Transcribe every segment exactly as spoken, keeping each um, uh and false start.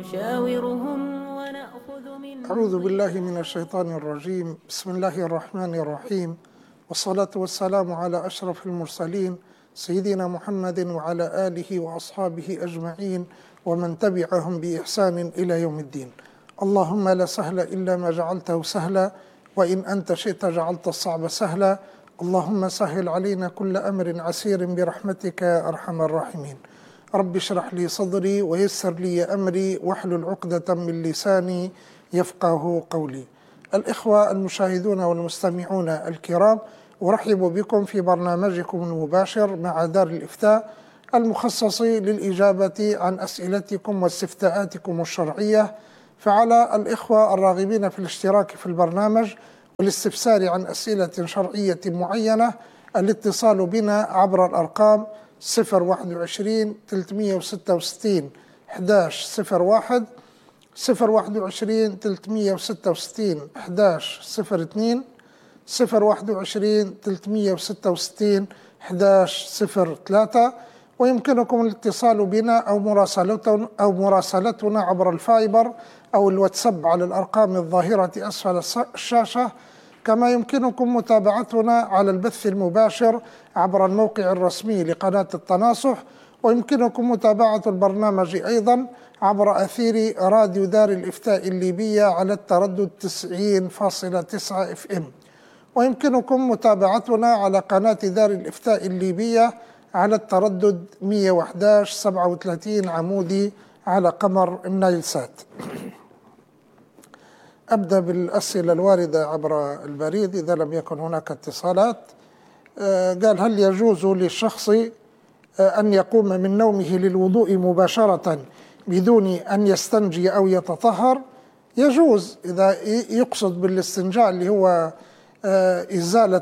نشاورهم ونأخذ من أعوذ بالله من الشيطان الرجيم. بسم الله الرحمن الرحيم، والصلاة والسلام على أشرف المرسلين سيدنا محمد وعلى آله وأصحابه أجمعين ومن تبعهم بإحسان إلى يوم الدين. اللهم لا سهل إلا ما جعلته سهلا، وإن أنت شئت جعلت الصعب سهلا. اللهم سهل علينا كل أمر عسير برحمتك يا أرحم الراحمين. رب اشرح لي صدري ويسر لي أمري واحلل عقدة من لساني يفقه قولي. الإخوة المشاهدون والمستمعون الكرام، أرحب بكم في برنامجكم المباشر مع دار الإفتاء المخصص للإجابة عن أسئلتكم واستفتاءاتكم الشرعية. فعلى الإخوة الراغبين في الاشتراك في البرنامج والاستفسار عن أسئلة شرعية معينة الاتصال بنا عبر الأرقام صفر واحد وعشرين ثلاثمئة وستة وستين أحد عشر صفر واحد، صفر واحد وعشرين ثلاثمئة وستة وستين أحد عشر صفر اثنين، صفر واحد وعشرين ثلاثمئة وستة وستين أحد عشر صفر ثلاثة. ويمكنكم الاتصال بنا أو مراسلتنا أو مراسلتنا عبر الفايبر أو الواتساب على الأرقام الظاهرة أسفل الشاشة. كما يمكنكم متابعتنا على البث المباشر عبر الموقع الرسمي لقناة التناصح، ويمكنكم متابعة البرنامج أيضا عبر أثير راديو دار الإفتاء الليبية على التردد تسعين فاصلة تسعة اف ام، ويمكنكم متابعتنا على قناة دار الإفتاء الليبية على التردد مئة وأحد عشر سبعة وثلاثين عمودي على قمر النايل سات. أبدأ بالأسئلة الواردة عبر البريد إذا لم يكن هناك اتصالات. قال: هل يجوز للشخص أن يقوم من نومه للوضوء مباشرة بدون أن يستنجي أو يتطهر؟ يجوز إذا يقصد بالاستنجاء اللي هو إزالة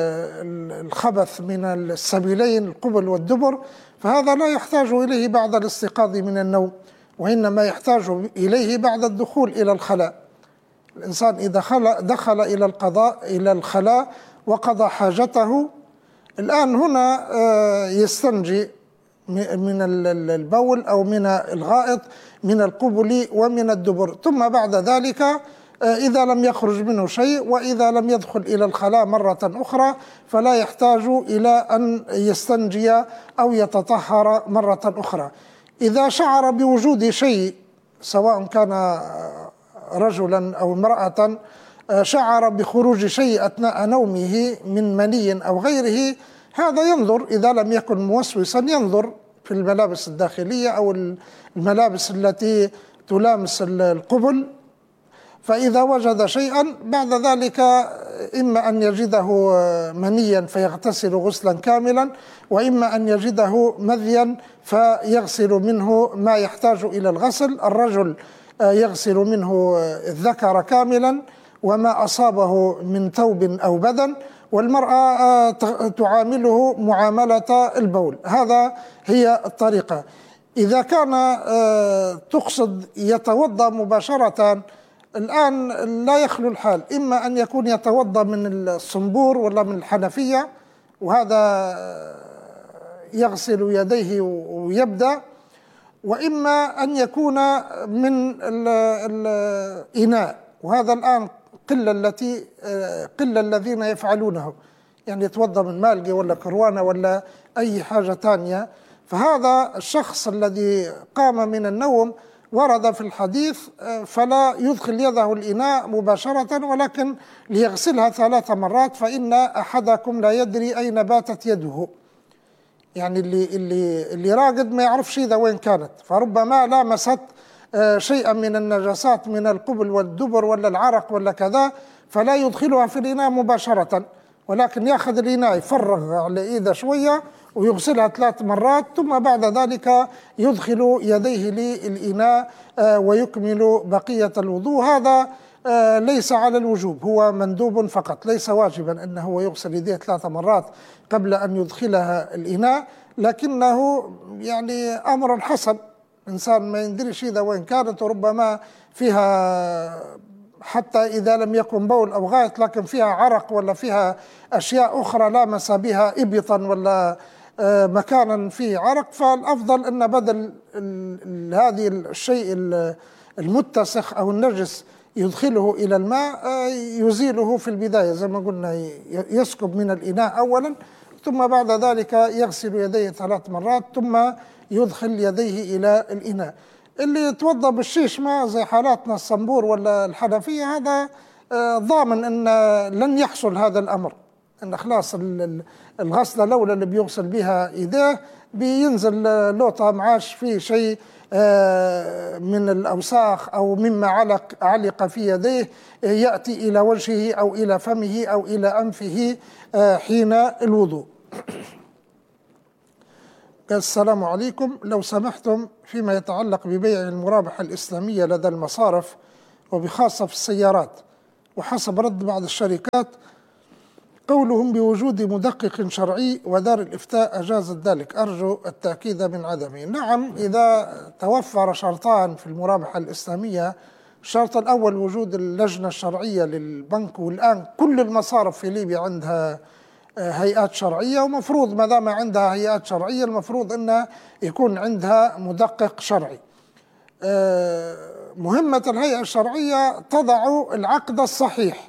الخبث من السبيلين القبل والدبر، فهذا لا يحتاج إليه بعد الاستيقاظ من النوم، وإنما يحتاج إليه بعد الدخول إلى الخلاء. الإنسان إذا دخل إلى القضاء إلى الخلاء وقضى حاجته، الآن هنا يستنجي من البول أو من الغائط من القبل ومن الدبر، ثم بعد ذلك إذا لم يخرج منه شيء وإذا لم يدخل إلى الخلاء مرة أخرى فلا يحتاج إلى أن يستنجي أو يتطهر مرة أخرى. إذا شعر بوجود شيء سواء كان رجلا أو امرأة، شعر بخروج شيء أثناء نومه من مني أو غيره، هذا ينظر إذا لم يكن موسوسا ينظر في الملابس الداخلية أو الملابس التي تلامس القبل، فإذا وجد شيئا بعد ذلك إما أن يجده منيا فيغتسل غسلا كاملا، وإما أن يجده مذيا فيغسل منه ما يحتاج إلى الغسل. الرجل يغسل منه الذكر كاملا وما أصابه من ثوب أو بدن، والمرأة تعامله معاملة البول. هذا هي الطريقة. إذا كان تقصد يتوضأ مباشرة، الآن لا يخلو الحال، إما أن يكون يتوضأ من الصنبور ولا من الحنفية، وهذا يغسل يديه ويبدأ، وإما أن يكون من الإناء، وهذا الآن قلة التي قلة الذين يفعلونه، يعني يتوضأ من مالقة ولا كروانة ولا أي حاجة تانية. فهذا الشخص الذي قام من النوم ورد في الحديث فلا يدخل يده الإناء مباشرة، ولكن ليغسلها ثلاث مرات، فإن أحدكم لا يدري أين باتت يده. يعني اللي اللي اللي راقد ما يعرفش إذا وين كانت، فربما لامست شيئا من النجاسات من القبل والدبر ولا العرق ولا كذا، فلا يدخلها في الإناء مباشرة، ولكن يأخذ الإناء يفرغ على إيده شوية ويغسلها ثلاث مرات، ثم بعد ذلك يدخل يديه للإناء ويكمل بقية الوضوء. هذا ليس على الوجوب، هو مندوب فقط، ليس واجبا أنه يغسل يديه ثلاث مرات قبل أن يدخلها الإناء، لكنه يعني أمر حسن. إنسان ما يندريش إذا وين كانت، وربما فيها حتى إذا لم يكن بول أو غائط لكن فيها عرق ولا فيها أشياء أخرى لامس بها إبطا ولا مكانا فيه عرق، فالأفضل أن بدل هذه الشيء المتسخ أو النجس يدخله إلى الماء يزيله في البداية، زي ما قلنا يسكب من الإناء أولا، ثم بعد ذلك يغسل يديه ثلاث مرات ثم يدخل يديه إلى الإناء. اللي يتوضأ بالشيش ماء زي حالاتنا الصنبور ولا الحنفية هذا ضامن أن لن يحصل هذا الأمر، أن خلاص الغسلة الأولى اللي بيغسل بها إيديه بينزل لوطة معاش فيه شيء من الأوساخ أو مما علق علق في يديه يأتي إلى وجهه أو إلى فمه أو إلى أنفه حين الوضوء. السلام عليكم، لو سمحتم فيما يتعلق ببيع المرابحة الإسلامية لدى المصارف وبخاصة في السيارات، وحسب رد بعض الشركات قولهم بوجود مدقق شرعي ودار الإفتاء أجازت ذلك، أرجو التأكيد من عدمه. نعم، إذا توفر شرطان في المرابحة الإسلامية، الشرط الأول وجود اللجنة الشرعية للبنك، والآن كل المصارف في ليبيا عندها هيئات شرعية، ومفروض ما دام عندها هيئات شرعية المفروض أن يكون عندها مدقق شرعي. مهمة الهيئة الشرعية تضع العقد الصحيح.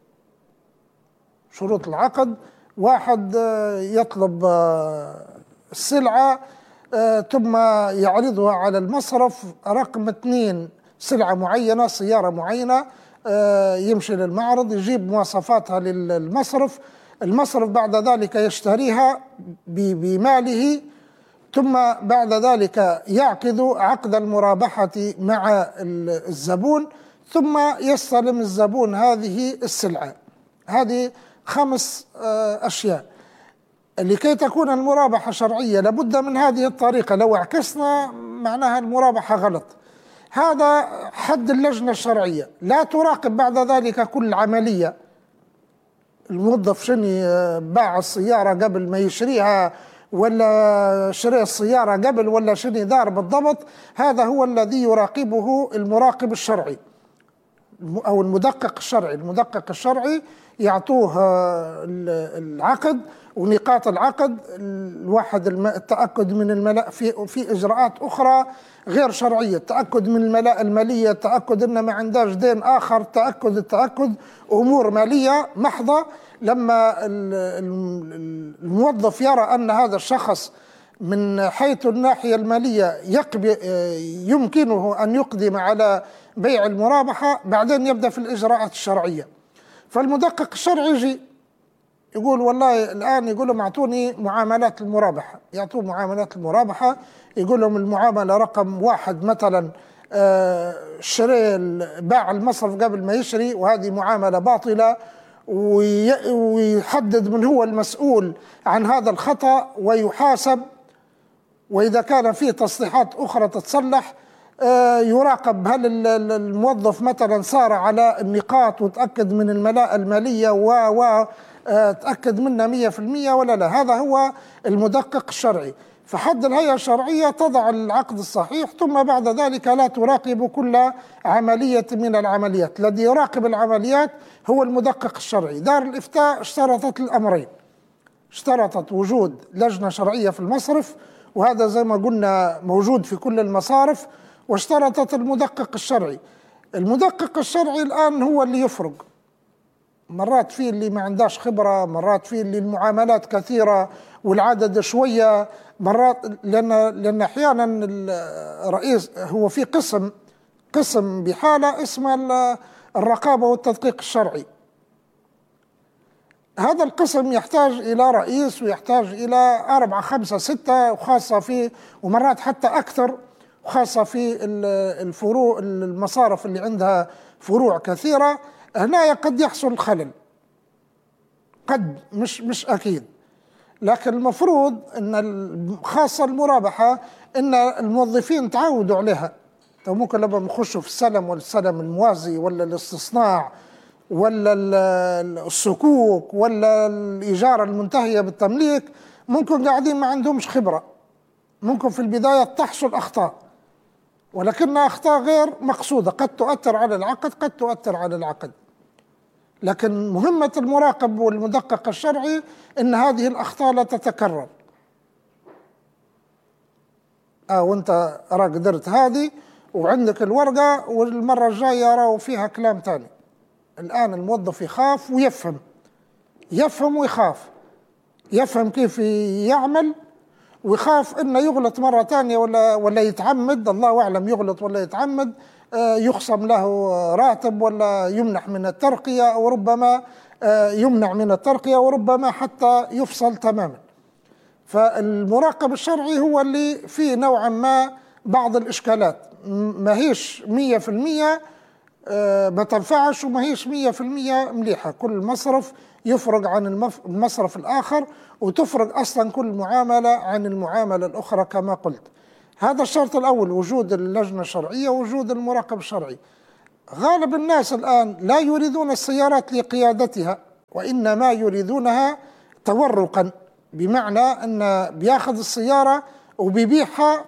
شروط العقد: واحد يطلب السلعة ثم يعرضها على المصرف، رقم اثنين سلعة معينة سيارة معينة يمشي للمعرض يجيب مواصفاتها للمصرف، المصرف بعد ذلك يشتريها بماله، ثم بعد ذلك يعقد عقد المرابحة مع الزبون، ثم يستلم الزبون هذه السلعة. هذه خمس أشياء. لكي تكون المرابحة شرعية لابد من هذه الطريقة، لو عكسنا معناها المرابحة غلط. هذا حد اللجنة الشرعية، لا تراقب بعد ذلك كل عملية. الموظف شني باع السيارة قبل ما يشريها، ولا شري السيارة قبل، ولا شني دار بالضبط، هذا هو الذي يراقبه المراقب الشرعي أو المدقق الشرعي. المدقق الشرعي يعطوه العقد ونقاط العقد، الواحد التأكد من الملاء في في إجراءات أخرى غير شرعية، التأكد من الملاء المالية، التأكد أنه ما عندهش دين آخر، التأكد التأكد أمور مالية محضة. لما الموظف يرى أن هذا الشخص من حيث الناحية المالية يمكنه أن يقدم على بيع المرابحة، بعدين يبدأ في الإجراءات الشرعية. فالمدقق الشرعي يجي يقول والله الآن، يقول لهم اعطوني معاملات المرابحة، يعطوه معاملات المرابحة، يقول لهم المعاملة رقم واحد مثلا شري باع المصرف قبل ما يشري وهذه معاملة باطلة، ويحدد من هو المسؤول عن هذا الخطأ ويحاسب، وإذا كان فيه تصليحات أخرى تتصلح. يراقب هل الموظف مثلا صار على النقاط وتأكد من الملاءة المالية وتأكد منها مية في المية ولا لا. هذا هو المدقق الشرعي. فحد الهيئة الشرعية تضع العقد الصحيح، ثم بعد ذلك لا تراقب كل عملية من العمليات. الذي يراقب العمليات هو المدقق الشرعي. دار الإفتاء اشترطت الأمرين، اشترطت وجود لجنة شرعية في المصرف، وهذا زي ما قلنا موجود في كل المصارف، واشترطت المدقق الشرعي. المدقق الشرعي الآن هو اللي يفرق، مرات فيه اللي ما عندهش خبرة، مرات فيه اللي المعاملات كثيرة والعدد شوية، مرات لأن لأن أحيانا الرئيس هو في قسم قسم بحالة اسمه الرقابة والتدقيق الشرعي. هذا القسم يحتاج إلى رئيس ويحتاج إلى أربعة خمسة ستة، وخاصة في ومرات حتى أكثر، وخاصة في الفروع المصارف اللي عندها فروع كثيرة. هنا قد يحصل خلل، قد مش مش أكيد، لكن المفروض أن خاصة المرابحة أن الموظفين تعودوا عليها. ممكن لما نخشوا في السلم والسلم الموازي ولا الاستصناع ولا الصكوك ولا الإجارة المنتهية بالتمليك، ممكن قاعدين ما عندهمش خبرة، ممكن في البداية تحصل أخطاء، ولكنها أخطاء غير مقصودة، قد تؤثر على العقد قد تؤثر على العقد. لكن مهمة المراقب والمدقق الشرعي أن هذه الأخطاء لا تتكرر، اه وانت راك درت هذه وعندك الورقة، والمرة الجاية راهو فيها كلام تاني. الآن الموظف يخاف ويفهم، يفهم ويخاف، يفهم كيف يعمل ويخاف انه يغلط مرة ثانية ولا ولا يتعمد، الله اعلم يغلط ولا يتعمد، آه يخصم له راتب ولا يمنح من الترقية، وربما آه يمنع من الترقية، وربما حتى يفصل تماما. فالمراقب الشرعي هو اللي فيه نوعا ما بعض الإشكالات، ما هيش مية في المية ما تنفعش، وما هيش مية في المية مليحة. كل مصرف يفرق عن المصرف الآخر، وتفرق أصلا كل معاملة عن المعاملة الأخرى كما قلت. هذا الشرط الأول، وجود اللجنة الشرعية ووجود المراقب الشرعي. غالب الناس الآن لا يريدون السيارات لقيادتها، وإنما يريدونها تورقا، بمعنى أن بياخذ السيارة وبيبيعها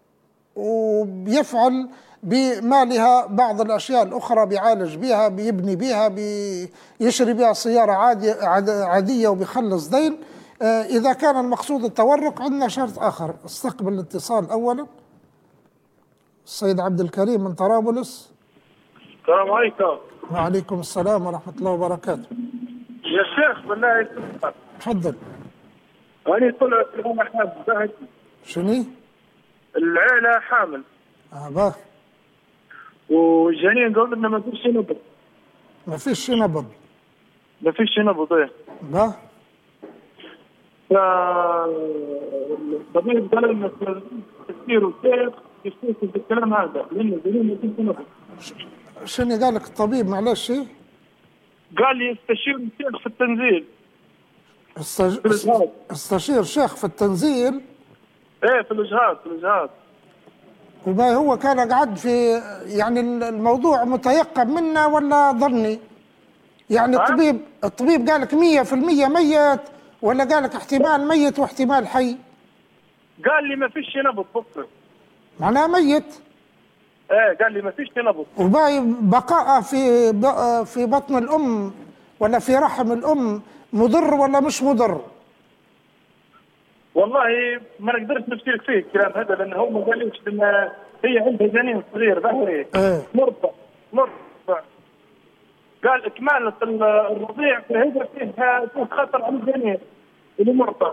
وبيفعل بمالها بعض الأشياء الأخرى، بيعالج بها، بيبني بها، بيشري بها سيارة عادية, عادية وبيخلص دين. إذا كان المقصود التورق عندنا شرط آخر. استقبل الاتصال أولا. السيد عبد الكريم من طرابلس. السلام عليكم. وعليكم السلام ورحمة الله وبركاته. يا شيخ بالله يسلمك. تفضل. أنا طلعت اليوم حامل. شنو؟ العيلة حامل. آه باه. والجنين قال لنا ما فيش نبض. ما فيش نبض. ما فيش نبض إيه. باه. ف الطبيب قال لنا تفكير وكيف يستوعب الكلام هذا، لأن الجنين ما فيش نبض. شنو قال لك الطبيب معلش؟ قال لي استشير الشيخ في التنزيل. استج... استشير شيخ في التنزيل؟ ايه في الاجهاض، في الاجهاض. وما هو كان قعد في، يعني الموضوع متيقن منه ولا ظني؟ يعني الطبيب الطبيب قال لك مية في المية ميت، ولا قال لك احتمال ميت واحتمال حي؟ قال لي ما فيش نبض بكره. معناه ميت؟ ايه قال لي ما فيش نبض. وباقي بقاء في في بطن الام ولا في رحم الام مضر ولا مش مضر؟ والله ما نقدرش نفتيك فيه الكلام هذا، لانه هو ما قاليش ان هي عندها جنين صغير باهي ايه مرضع مرضع. قال اكمال الرضيع فهذا فيه فيه خطر على الجنين اللي مرضع.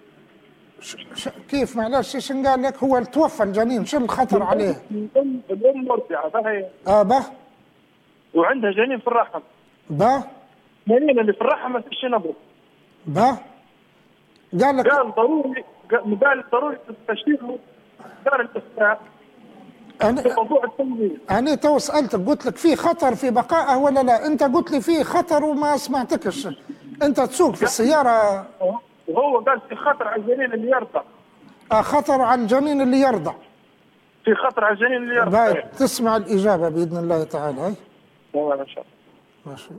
كيف معلش ايش قال لك؟ هو توفى الجنين، شو الخطر عليه؟ الام الام مرضعه باهي. اه باه. وعندها جنين في الرحم. باه. الجنين اللي في الرحم ما فيش نبض. باه. قال لك قال ضروري، قال ضروري تستشير دار الافتاء في موضوع التنزيل. انا تو سالتك قلت لك في خطر في بقائه ولا لا؟ انت قلت لي في خطر وما سمعتكش. انت تسوق في السياره وهو قال في خطر على الجنين اللي يرضع. اه خطر على الجنين اللي يرضع. في خطر على الجنين اللي يرضع. تسمع الاجابه باذن الله تعالى. هاي والله ان شاء الله. ماشي.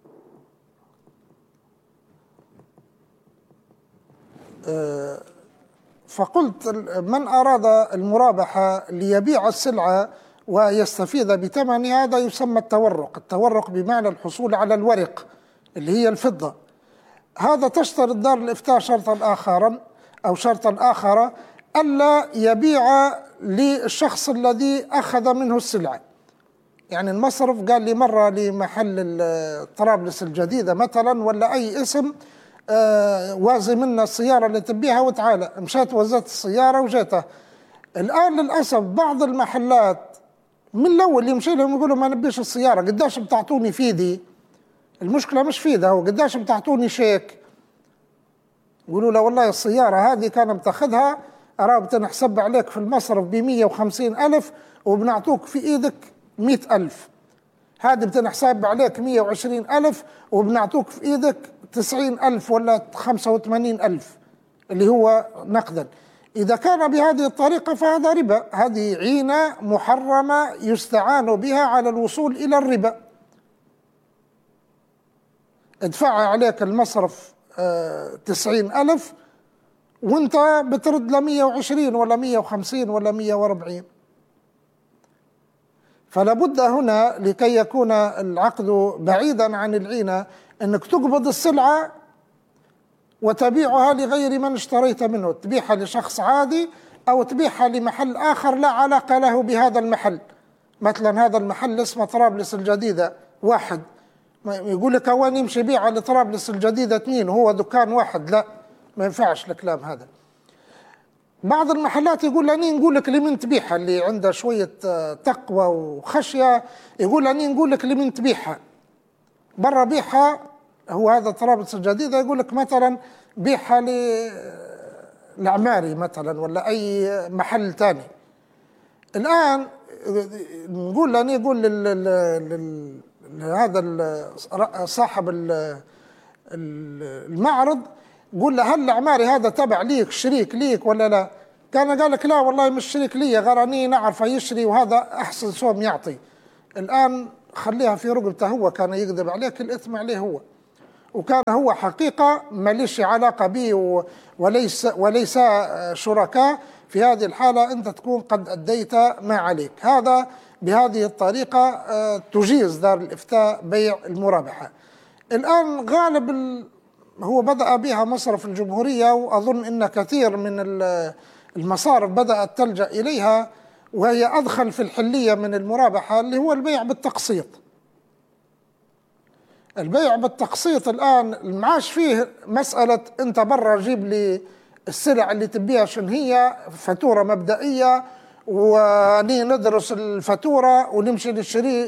فقلت من أراد المرابحة ليبيع السلعة ويستفيد بثمنها هذا يسمى التورق. التورق بمعنى الحصول على الورق اللي هي الفضة. هذا تشترط دار الإفتاء شرطا آخرا أو شرطا آخر ألا يبيع للشخص الذي أخذ منه السلعة. يعني المصرف قال لي مرة لمحل طرابلس الجديدة مثلا ولا أي اسم آه وازي منا السيارة اللي تبيها وتعالى، مشات وزت السيارة وجيتها. الآن للأسف بعض المحلات من الأول يمشي لهم يقولوا ما نبيش السيارة، قداش بتعطوني فيدي؟ المشكلة مش فيدها، هو قداش بتعطوني شيك؟ يقولوا له والله السيارة هذه كان بتاخذها أرى بنحسب عليك في المصرف بمية وخمسين ألف وبنعطوك في إيدك مئة ألف، هذه بتنحسب عليك مية وعشرين ألف وبنعطوك في إيدك تسعين ألف ولا خمسة وثمانين ألف اللي هو نقدا. إذا كان بهذه الطريقة فهذا ربا، هذه عينة محرمة يستعان بها على الوصول إلى الربا. ادفع عليك المصرف تسعين ألف وانت بترد ل مية وعشرين ولا مية وخمسين ولا مية وأربعين. فلا بد هنا لكي يكون العقد بعيدا عن العينة انك تقبض السلعة وتبيعها لغير من اشتريت منه، تبيعها لشخص عادي أو تبيعها لمحل آخر لا علاقة له بهذا المحل. مثلا هذا المحل اسمه طرابلس الجديدة واحد، يقول لك وين يمشي بيعها لطرابلس الجديدة اثنين، هو دكان واحد، لا ما ينفعش الكلام هذا. بعض المحلات يقول لاني نقول لك لمن تبيعها، اللي عنده شوية تقوى وخشية يقول لاني نقول لك لمن تبيعها، برا بيعها. هو هذا طرابلس الجديدة يقول لك مثلا بيعها للعماري مثلا ولا أي محل ثاني. الآن نقول لاني يقول لل هذا صاحب المعرض، قول له هل العماري هذا تبع ليك شريك ليك ولا لا؟ كان قال لك لا والله مش شريك لي، غراني نعرفه يشري وهذا أحسن سوم يعطي. الآن خليها في رقبته، هو كان يكذب عليك، الإثم عليه هو، وكان هو حقيقة ماليش علاقة به وليس وليس شركاء. في هذه الحالة أنت تكون قد أديت ما عليك. هذا بهذه الطريقة تجيز دار الإفتاء بيع المرابحة. الآن غالب هو بدأ بها مصرف الجمهورية، وأظن أن كثير من المصارف بدأت تلجأ إليها، وهي أدخل في الحلية من المرابحة اللي هو البيع بالتقسيط. البيع بالتقسيط الآن المعاش فيه مسألة أنت برا جيب لي السلع اللي تبيها شن هي، فاتورة مبدئية وني ندرس الفاتورة ونمشي نشتري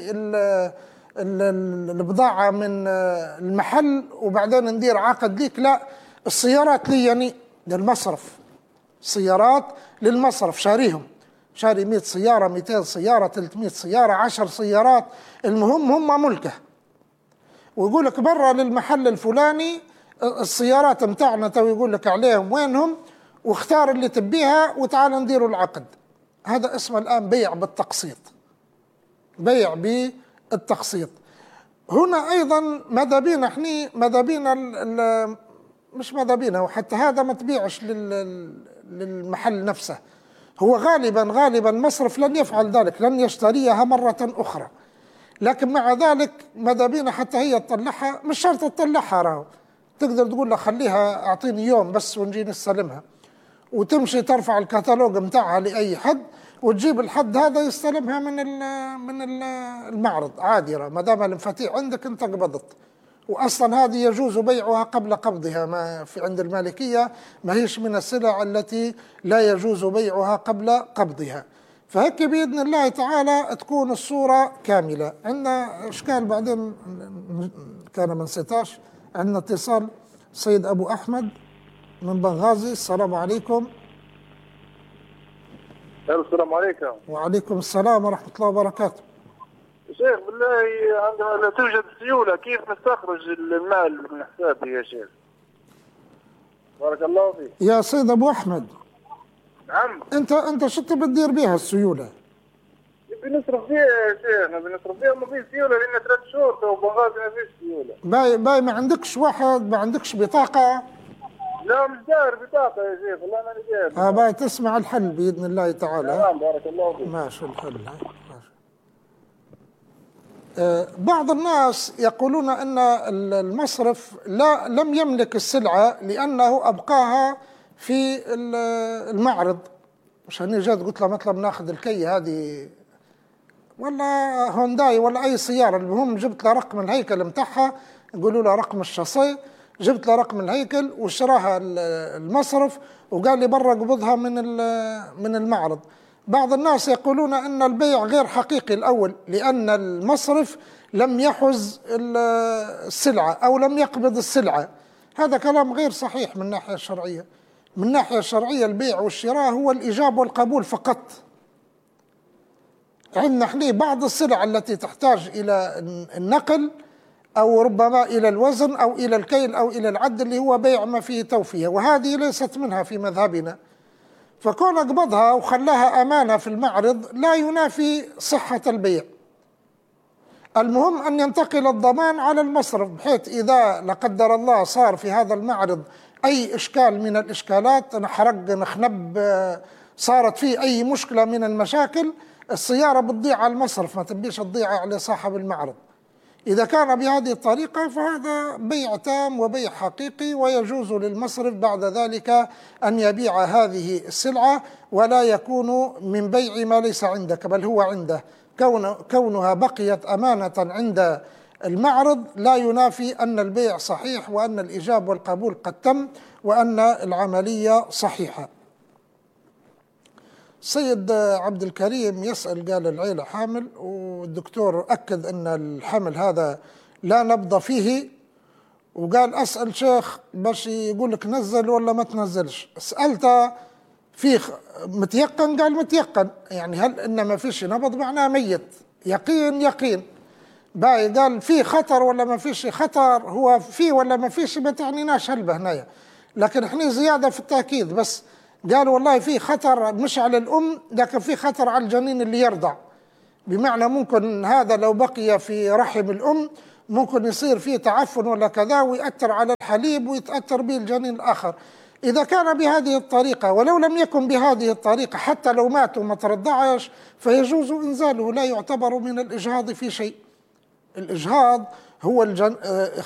البضاعة من المحل وبعدين ندير عقد ليك. لا، السيارات لي يعني للمصرف، سيارات للمصرف شاريهم، شاري مئة سيارة مئتين سيارة ثلاثمئة سيارة عشر سيارات، المهم هم ملكه. ويقول لك برا للمحل الفلاني السيارات متاعنا تو يقول لك عليهم وينهم، واختار اللي تبيها وتعال نديروا العقد. هذا اسمه الآن بيع بالتقسيط، بيع بالتقسيط. هنا أيضا ماذا بينا احنا، ماذا بينا مش ماذا بينا، وحتى هذا ما تبيعش للمحل نفسه. هو غالبا غالبا مصرف لن يفعل ذلك، لن يشتريها مرة أخرى، لكن مع ذلك ماذا بينا حتى هي تطلعها، مش شرط تطلعها، راهو تقدر تقول له خليها أعطيني يوم بس ونجي نستلمها، وتمشي ترفع الكتالوج متاعها لأي حد وتجيب الحد هذا يستلمها من من المعرض عادي، ما دام المفاتيح عندك أنت قبضت. وأصلا هذه يجوز بيعها قبل قبضها، ما في عند المالكية ما هيش من السلع التي لا يجوز بيعها قبل قبضها. فهيك بإذن الله تعالى تكون الصورة كاملة. عندنا إشكال بعدين كان ما نسيتاش، عندنا اتصال سيد أبو أحمد من بنغازي. السلام عليكم. السلام عليكم. وعليكم السلام ورحمة الله وبركاته. شيخ بالله عندما لا توجد سيولة كيف نستخرج المال من حسابي يا شيخ؟ بارك الله فيك. يا سيد أبو أحمد، نعم. أنت أنت شو بتدير بها السيولة؟ بنصرف فيها يا شيخ، بنصرف فيها ما في سيولة لأن ثلاث شهور تو بنغازي ما فيش سيولة. باي باي ما عندكش واحد، ما عندكش بطاقة؟ لا مش داير بطاقة يا شيخ، والله ماني داير. اه باي تسمع الحل بإذن الله تعالى. نعم بارك الله فيك. ماشي الحل. ماشي. آه بعض الناس يقولون أن المصرف لا لم يملك السلعة لأنه أبقاها في المعرض. عشان جات قلت له مطلب ناخذ الكي هذه ولا هونداي ولا أي سيارة، المهم جبت له رقم الهيكل متاعها، يقولوا له رقم الشاصي، جبت له رقم الهيكل وشراها المصرف وقال لي برا قبضها من من المعرض. بعض الناس يقولون أن البيع غير حقيقي الأول لأن المصرف لم يحز السلعة أو لم يقبض السلعة. هذا كلام غير صحيح من الناحية الشرعية. من الناحية الشرعية البيع والشراء هو الإيجاب والقبول فقط. عندنا احنا بعض السلع التي تحتاج إلى النقل أو ربما إلى الوزن أو إلى الكيل أو إلى العد اللي هو بيع ما فيه توفية، وهذه ليست منها في مذهبنا. فكون قبضها وخلاها أمانة في المعرض لا ينافي صحة البيع. المهم أن ينتقل الضمان على المصرف، بحيث إذا لا قدر الله صار في هذا المعرض أي إشكال من الإشكالات، نحرق نخنب، صارت فيه أي مشكلة من المشاكل، السيارة بتضيع على المصرف، ما تبيش تضيع على صاحب المعرض. إذا كان بهذه الطريقة فهذا بيع تام وبيع حقيقي، ويجوز للمصرف بعد ذلك أن يبيع هذه السلعة ولا يكون من بيع ما ليس عندك بل هو عنده. كون كونها بقيت أمانة عند المعرض لا ينافي أن البيع صحيح وأن الإيجاب والقبول قد تم وأن العملية صحيحة. السيد عبد الكريم يسأل، قال العيلة حامل والدكتور أكد أن الحمل هذا لا نبض فيه، وقال أسأل شيخ باش يقول لك نزل ولا ما تنزلش. سألته في متيقن؟ قال متيقن. يعني هل إن ما فيش نبض معناه ميت؟ يقين يقين. باي قال في خطر ولا ما فيش خطر؟ هو في ولا ما فيش ما تعنيناش هلبة هنايا، لكن احنا زيادة في التأكيد. بس قال والله في خطر مش على الأم لكن في خطر على الجنين اللي يرضع، بمعنى ممكن هذا لو بقي في رحم الأم ممكن يصير فيه تعفن ولا كذا ويأثر على الحليب ويتأثر به الجنين الآخر. إذا كان بهذه الطريقة ولو لم يكن بهذه الطريقة حتى لو مات وما ترضعش فيجوز إنزاله، لا يعتبر من الإجهاض في شيء. الإجهاض هو الجن...